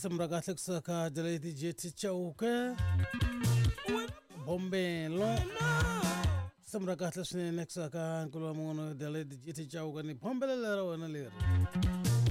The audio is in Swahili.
Samragatlek saka jalati jeti chauke Bombe lo Samragatlek sine neksaka Kulo mongono jalati jeti chauke ni Bombe lera wana lera